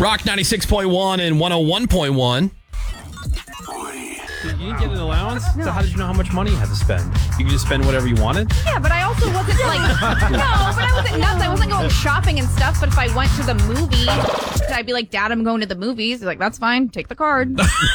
Rock 96.1 and 101.1. You didn't get an allowance? No. So how did you know how much money you had to spend? You could just spend whatever you wanted? Yeah, but I also wasn't no, but I wasn't nuts. I wasn't going shopping and stuff. But if I went to the movie, I'd be like, Dad, I'm going to the movies. He's like, that's fine. Take the card.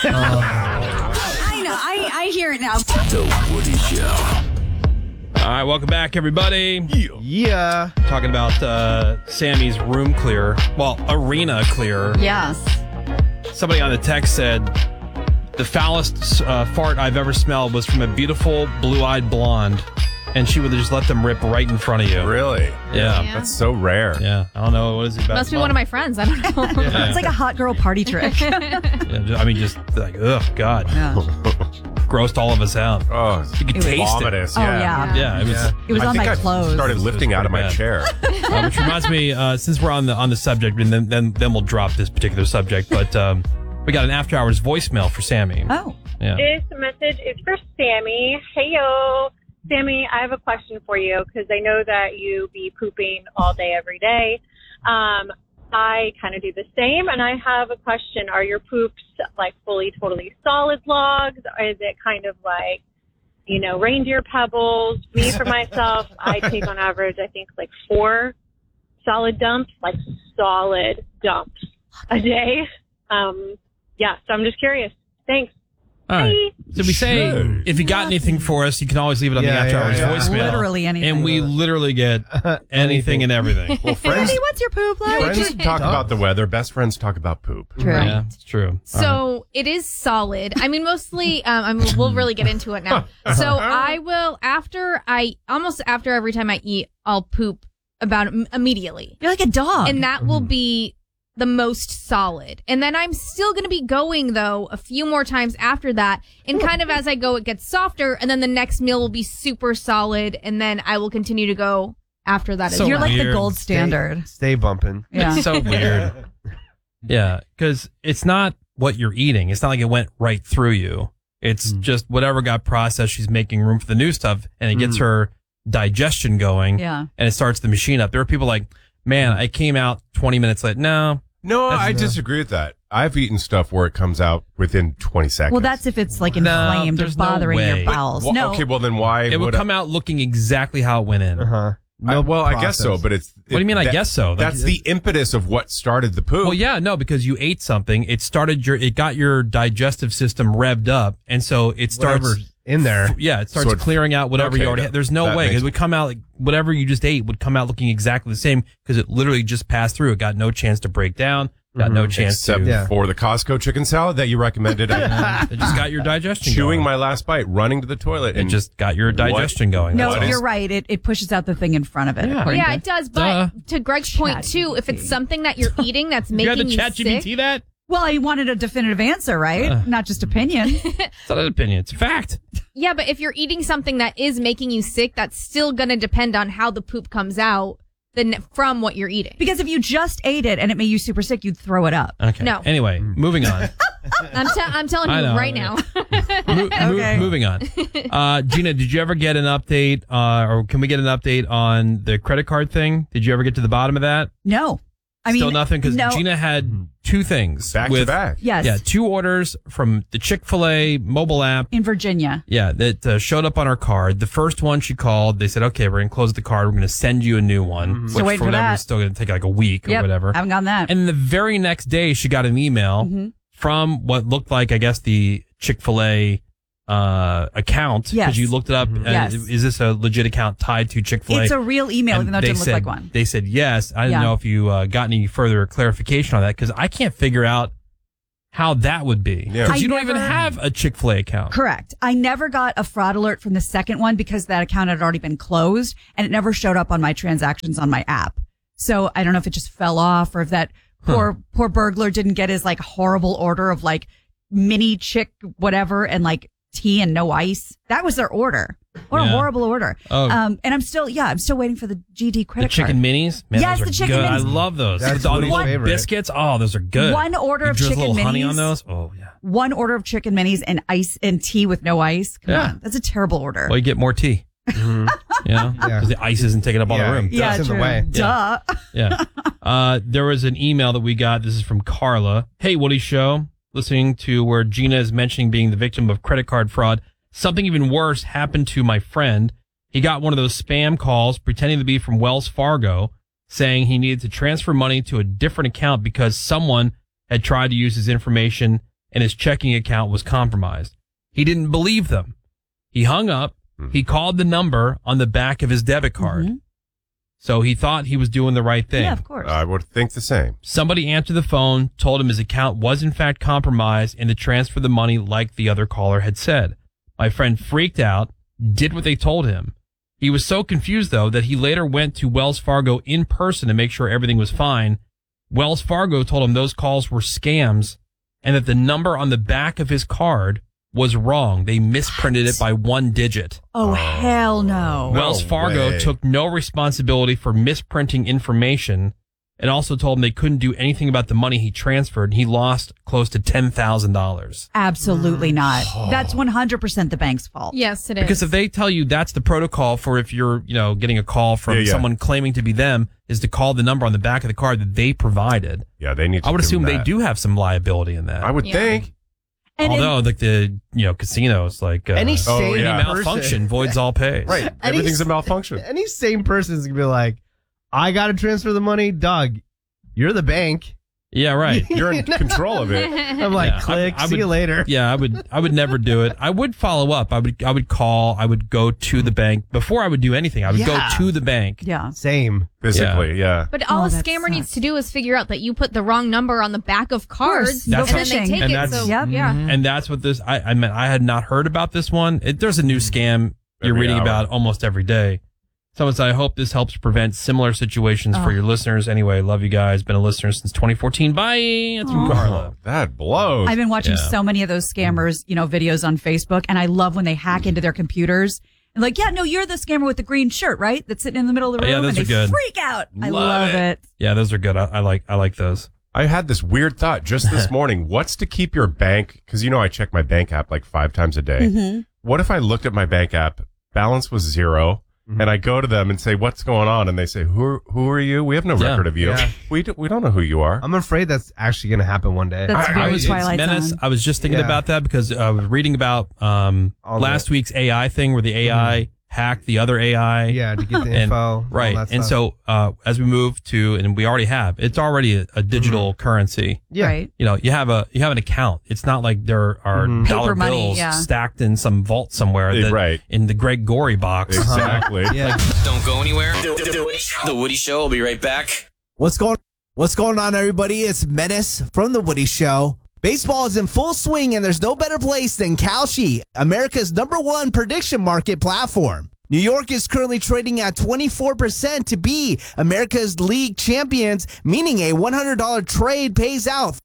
I know. I hear it now. The Woody Show. All right, welcome back, everybody. Yeah. Talking about Sammy's room clear. Well, arena clear. Yes. Somebody on the text said, the foulest fart I've ever smelled was from a beautiful blue-eyed blonde, and she would just let them rip right in front of you. Really? Yeah. That's so rare. Yeah. I don't know. What is it about? Must be one of my friends. I don't know. Yeah. It's like a hot girl party trick. I mean, just like, ugh, God. Yeah. Grossed all of us out. Oh, You could taste vomitous. Oh, Yeah. yeah. Yeah, It was I on think my I clothes. started lifting out of my bad. chair. Which reminds me, since we're on the subject, and then we'll drop this particular subject, but we got an after hours voicemail for Sammy. Oh. Yeah. This message is for Sammy. Hey, yo. Sammy, I have a question for you because I know that you be pooping all day, every day. I kind of do the same, and I have a question. Are your poops like fully, totally solid logs? Or is it kind of like, reindeer pebbles? Me, for myself, I take on average, I think, like 4 solid dumps, like solid dumps a day. Yeah, so I'm just curious. Thanks. All right. So we say, if you got anything for us, you can always leave it on the after hours voicemail. Literally anything. And we literally get anything and everything. Well, friends, Hey, what's your poop like? friends talk about the weather. Best friends talk about poop. True. Yeah, it's true. So it is solid. I mean, mostly, we'll really get into it now. So I will, after every time I eat, I'll poop about immediately. You're like a dog. And that will be the most solid. And then I'm still going to be going, though, a few more times after that. And kind of as I go, it gets softer. And then the next meal will be super solid. And then I will continue to go after that. So as You're well. like the weird. gold standard. Stay bumping. Yeah. It's so weird. Yeah, because it's not what you're eating. It's not like it went right through you. It's just whatever got processed. She's making room for the new stuff, and it gets her digestion going. Yeah. And it starts the machine up. There are people like, man, I came out 20 minutes late. No. No, I disagree with that. I've eaten stuff where it comes out within 20 seconds. Well, that's if it's like inflamed or there's no bothering way. your bowels. Well, no. okay, well then why It would come out looking exactly how it went in. I guess so, but it's... What do you mean, I guess so? That's the impetus of what started the poop. Well, yeah, no, because you ate something. It got your digestive system revved up, and so it starts Whatever's in there. Yeah, it starts So clearing out whatever you already had. There's no that way makes- it would come out like whatever you just ate would come out looking exactly the same because it literally just passed through. It got no chance to break down. Got no chance Except to. for the Costco chicken salad that you recommended. It just got your digestion Chewing going. my last bite, running to the toilet. It just got your digestion going. No, That's all. you're right. It pushes out the thing in front of it. Yeah. according Yeah, to- it does. But to Greg's point, ChatGPT. too, if it's something that you're eating that's You had making the you chat sick. GPT that? Well, I wanted a definitive answer, right? Not just opinion. It's not an opinion. It's a fact. Yeah, but if you're eating something that is making you sick, that's still going to depend on how the poop comes out from what you're eating. Because if you just ate it and it made you super sick, you'd throw it up. Okay. No. Anyway, moving on. I'm telling I you know. right now. Okay. Moving on. Gina, did you ever get an update, or can we get an update on the credit card thing? Did you ever get to the bottom of that? No. I mean, Still nothing? Because no. Gina had 2 things. back to back. Yes. Yeah, 2 orders from the Chick-fil-A mobile app. In Virginia. Yeah, that showed up on her card. The first one she called, they said, okay, we're going to close the card. We're going to send you a new one. Still waiting for for them that. is still going to take like a week or Yep. whatever. Haven't gotten that. And the very next day, she got an email from what looked like, I guess, the Chick-fil-A account. Because Yes. you looked it up. Yes. Is this a legit account tied to Chick-fil-A? It's a real email, And even though it they didn't look said- like one. They said yes. I didn't Yeah. know if you got any further clarification on that because I can't figure out how that would be. Yeah. Because I you don't even never- have a Chick-fil-A account. Correct. I never got a fraud alert from the second one because that account had already been closed and it never showed up on my transactions on my app. So I don't know if it just fell off or if that poor burglar didn't get his like horrible order of like mini chick whatever and like tea and no ice. That was their order. What a Yeah. horrible order. Oh. And I'm still waiting for the GD The credit chicken card. minis? Man, Yes, those are the chicken good. minis. I love those. That's With all these Woody's little favorite. biscuits. Oh, those are good. One order You of drizzle chicken a little honey minis. on those? Oh, yeah. One order of chicken minis and ice and tea with no ice. Come Yeah. on. That's a terrible order. Well, you get more tea. Yeah, because the ice isn't taking up all the room. Yeah, It's in the true. way. Duh. Yeah. There was an email that we got. This is from Carla. Hey, Woody Show. Listening to where Gina is mentioning being the victim of credit card fraud. Something even worse happened to my friend. He got one of those spam calls pretending to be from Wells Fargo, saying he needed to transfer money to a different account because someone had tried to use his information and his checking account was compromised. He didn't believe them. He hung up. He called the number on the back of his debit card. So he thought he was doing the right thing. Yeah, of course. I would think the same. Somebody answered the phone, told him his account was in fact compromised and to transfer the money like the other caller had said. My friend freaked out, did what they told him. He was so confused, though, that he later went to Wells Fargo in person to make sure everything was fine. Wells Fargo told him those calls were scams and that the number on the back of his card was wrong. They misprinted it by 1 digit. Oh, hell no. Wells Fargo way. took no responsibility for misprinting information and also told him they couldn't do anything about the money he transferred. He lost close to $10,000. Absolutely not. That's 100% the bank's fault. Yes, it is. Because if they tell you that's the protocol for if you're, getting a call from someone claiming to be them, is to call the number on the back of the card that they provided. Yeah, they need to I would do assume they that. do have some liability in that. I would think. And Although, like the casinos, like Any sane any yeah. malfunction voids all pays. Right. Everything's a malfunction. Any sane person is gonna be like, I got to transfer the money, Doug. You're the bank. Yeah, right. You're in control of it. I'm like, Yeah, click. I see would- you later. Yeah, I would never do it. I would follow up. I would call. I would go to the bank before I would do anything. I would Yeah. go to the bank. Yeah. Same. Physically, yeah. But all Oh, a that scammer needs sucks. to do is figure out that you put the wrong number on the back of cards, That's and what- then they take and it. that's- So Yep. yeah, And that's what this. I meant I had not heard about this one. There's a new scam you're Every reading hour. about almost every day. Someone said, I hope this helps prevent similar situations for your listeners. Anyway, love you guys. Been a listener since 2014. Bye. That's from Carla. That blows. I've been watching Yeah. so many of those scammers, videos on Facebook, and I love when they hack into their computers. And like, yeah, no, you're the scammer with the green shirt, right? That's sitting in the middle of the room. Yeah, those and are they good. freak out. I Love love it. Yeah, those are good. I like those. I had this weird thought just this morning. What's to keep your bank? Because I check my bank app like 5 times a day. What if I looked at my bank app, balance was 0, and I go to them and say, "What's going on?" And they say, "Who are you? We have no Yeah. record of you. Yeah. We don't know who you are." I'm afraid that's actually going to happen one day. That's very it's Twilight menace. Zone. I was just thinking Yeah. about that because I was reading about last week's AI thing where the AI hacked the other AI. Yeah, to get the And- info. all Right. that And stuff. so as we move to, and we already have, it's already a digital currency. yeah. Right. You have an account. It's not like there are dollar Paper money, bills yeah. stacked in some vault somewhere Right. in the Greg Gorey box. Exactly. Yeah. Don't go anywhere. The Woody Show will be right back. What's going on, everybody? It's Menace from The Woody Show. Baseball is in full swing, and there's no better place than Kalshi, America's #1 prediction market platform. New York is currently trading at 24% to be America's league champions, meaning a $100 trade pays out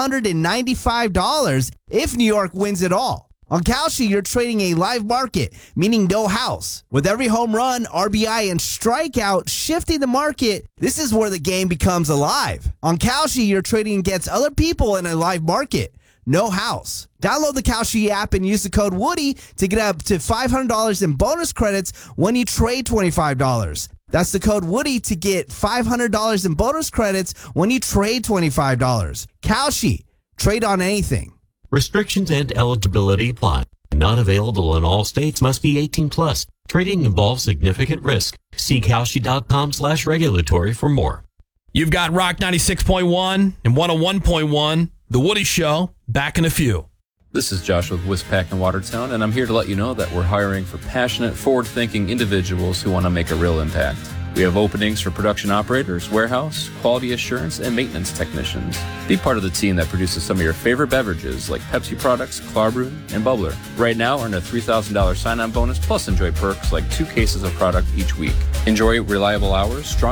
$395 if New York wins it all. On Kalshi, you're trading a live market, meaning no house. With every home run, RBI, and strikeout shifting the market, this is where the game becomes alive. On Kalshi, you're trading against other people in a live market. No house. Download the Kalshi app and use the code Woody to get up to $500 in bonus credits when you trade $25. That's the code Woody to get $500 in bonus credits when you trade $25. Kalshi. Trade on anything. Restrictions and eligibility apply. Not available in all states. Must be 18 plus. Trading involves significant risk. See Kalshi.com/regulatory for more. You've got Rock 96.1 and 101.1, The Woody Show, back in a few. This is Josh with Wispack in Watertown, and I'm here to let you know that we're hiring for passionate, forward-thinking individuals who want to make a real impact. We have openings for production operators, warehouse, quality assurance, and maintenance technicians. Be part of the team that produces some of your favorite beverages like Pepsi products, Klarbrewin, and Bubbler. Right now, earn a $3,000 sign-on bonus, plus enjoy perks like 2 cases of product each week. Enjoy reliable hours, strong